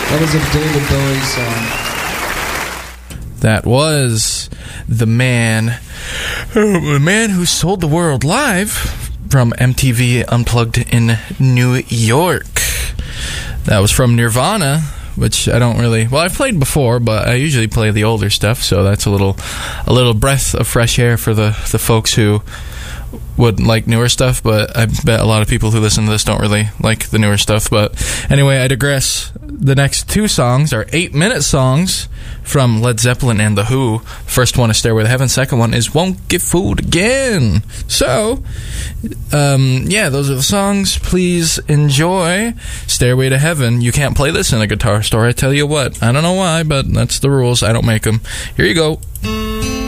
That was a David Bowie song. That was the man who sold the world live from MTV Unplugged in New York. That was from Nirvana, which I don't really... Well, I've played before, but I usually play the older stuff, so that's a little breath of fresh air for the folks who would like newer stuff, but I bet a lot of people who listen to this don't really like the newer stuff. But anyway, I digress. The next two songs are 8-minute songs from Led Zeppelin and The Who. First one is Stairway to Heaven. Second one is Won't Get Fooled Again. So, yeah, those are the songs. Please enjoy Stairway to Heaven. You can't play this in a guitar store, I tell you what. I don't know why, but that's the rules. I don't make them. Here you go.